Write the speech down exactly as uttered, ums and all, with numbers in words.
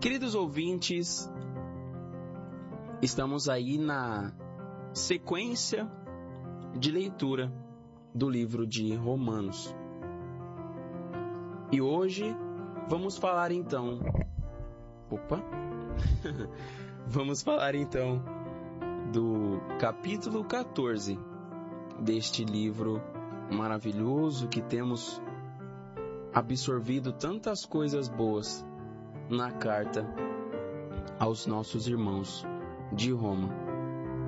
Queridos ouvintes, estamos aí na sequência de leitura do livro de Romanos. E hoje vamos falar então... Opa! Vamos falar então do capítulo quatorze deste livro maravilhoso que temos absorvido tantas coisas boas na carta aos nossos irmãos de Roma.